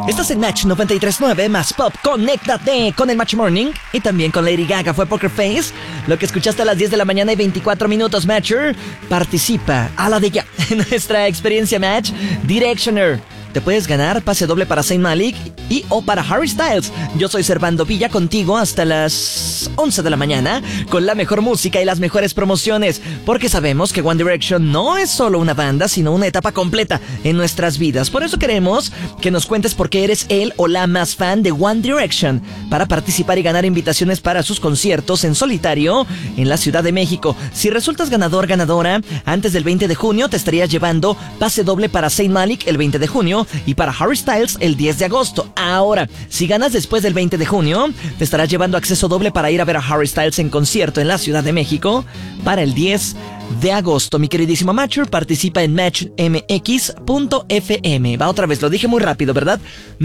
Estás en Match 93.9 más Pop. Conéctate con el Match Morning y también con Lady Gaga. Fue Poker Face. Lo que escuchaste a las 10 de la mañana y 24 minutos, Matcher. Participa a la de ya en nuestra experiencia Match Directioner. Te puedes ganar pase doble para Zayn Malik y o para Harry Styles. Yo soy Servando Villa contigo hasta las 11 de la mañana con la mejor música y las mejores promociones, porque sabemos que One Direction no es solo una banda, sino una etapa completa en nuestras vidas. Por eso queremos que nos cuentes por qué eres el o la más fan de One Direction, para participar y ganar invitaciones para sus conciertos en solitario en la Ciudad de México. Si resultas ganadora, antes del 20 de junio te estarías llevando pase doble para Zayn Malik el 20 de junio y para Harry Styles el 10 de agosto. Ahora, si ganas después del 20 de junio, te estarás llevando acceso doble para ir a ver a Harry Styles en concierto en la Ciudad de México para el 10 de agosto. Mi queridísimo Matcher, participa en matchmx.fm. Va otra vez, lo dije muy rápido, ¿verdad?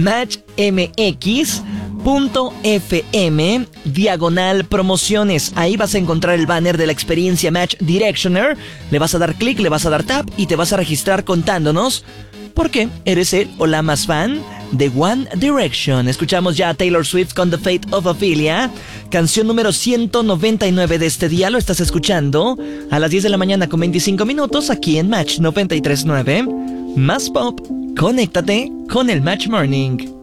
matchmx.fm /promociones. Ahí vas a encontrar el banner de la experiencia Match Directioner. Le vas a dar clic, le vas a dar tap y te vas a registrar contándonos por qué eres el o la más fan de One Direction. Escuchamos ya a Taylor Swift con The Fate of Ophelia, canción número 199 de este día. Lo estás escuchando a las 10 de la mañana con 25 minutos aquí en Match 93.9 más Pop. Conéctate con el Match Morning.